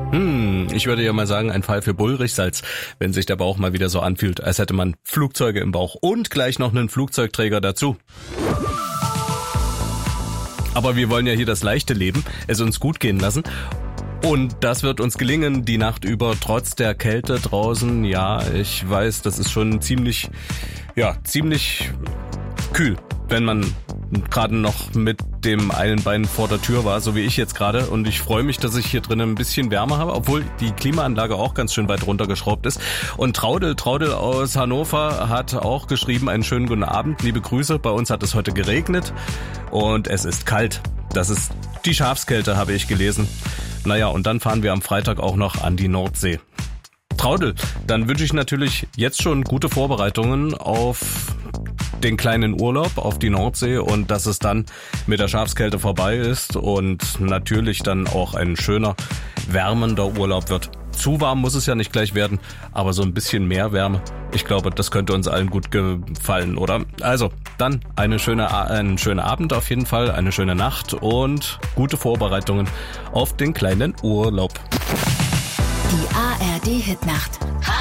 Ich würde ja mal sagen, ein Fall für Bullrichsalz, wenn sich der Bauch mal wieder so anfühlt, als hätte man Flugzeuge im Bauch und gleich noch einen Flugzeugträger dazu. Aber wir wollen ja hier das leichte Leben, es uns gut gehen lassen. Und das wird uns gelingen, die Nacht über, trotz der Kälte draußen. Ja, ich weiß, das ist schon ziemlich kühl, wenn man gerade noch mit dem einen Bein vor der Tür war, so wie ich jetzt gerade. Und ich freue mich, dass ich hier drinnen ein bisschen wärmer habe, obwohl die Klimaanlage auch ganz schön weit runtergeschraubt ist. Und Traudel aus Hannover hat auch geschrieben, einen schönen guten Abend, liebe Grüße. Bei uns hat es heute geregnet und es ist kalt. Das ist die Schafskälte, habe ich gelesen. Naja, und dann fahren wir am Freitag auch noch an die Nordsee. Traudel, dann wünsche ich natürlich jetzt schon gute Vorbereitungen auf den kleinen Urlaub auf die Nordsee und dass es dann mit der Schafskälte vorbei ist und natürlich dann auch ein schöner, wärmender Urlaub wird. Zu warm muss es ja nicht gleich werden, aber so ein bisschen mehr Wärme, ich glaube, das könnte uns allen gut gefallen, oder? Also, dann einen schönen Abend auf jeden Fall, eine schöne Nacht und gute Vorbereitungen auf den kleinen Urlaub. Die ARD Hitnacht.